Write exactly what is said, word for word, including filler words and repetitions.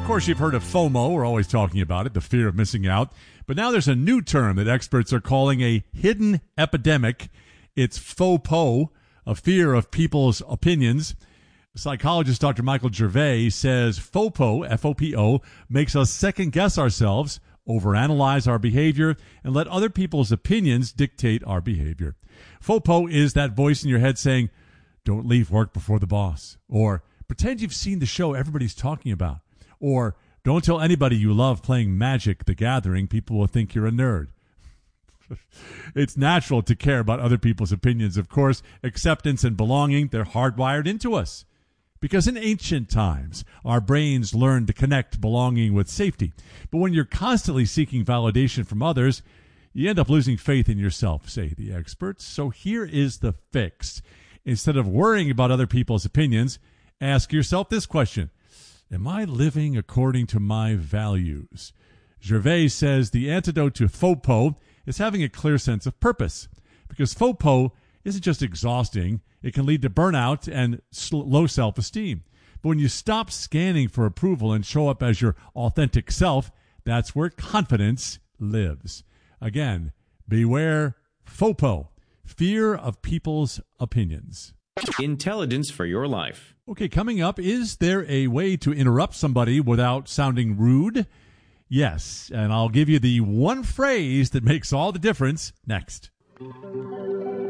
course, you've heard of FOMO. We're always talking about it, the fear of missing out. But now there's a new term that experts are calling a hidden epidemic. It's FOPO, a fear of people's opinions. Psychologist Doctor Michael Gervais says FOPO, F O P O, makes us second-guess ourselves, overanalyze our behavior, and let other people's opinions dictate our behavior. FOPO is that voice in your head saying, don't leave work before the boss, or pretend you've seen the show everybody's talking about, or don't tell anybody you love playing Magic the Gathering. People will think you're a nerd. It's natural to care about other people's opinions, of course. Acceptance and belonging, they're hardwired into us. Because in ancient times, our brains learned to connect belonging with safety. But when you're constantly seeking validation from others, you end up losing faith in yourself, say the experts. So here is the fix. Instead of worrying about other people's opinions, ask yourself this question. Am I living according to my values? Gervais says the antidote to FOPO is having a clear sense of purpose. Because FOPO isn't just exhausting. It can lead to burnout and low self-esteem. But when you stop scanning for approval and show up as your authentic self, that's where confidence lives. Again, beware FOPO, fear of people's opinions. Intelligence for your life. Okay, coming up, is there a way to interrupt somebody without sounding rude? Yes, and I'll give you the one phrase that makes all the difference next.